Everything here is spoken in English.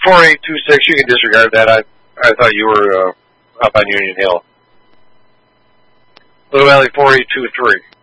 4826, you can disregard that. I thought you were up on Union Hill. Little Valley 4823.